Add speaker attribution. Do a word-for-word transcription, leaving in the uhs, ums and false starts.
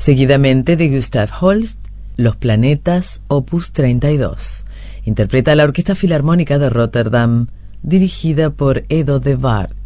Speaker 1: Seguidamente de Gustav Holst, Los Planetas, opus treinta y dos. Interpreta la Orquesta Filarmónica de Rotterdam, dirigida por Edo de Waard.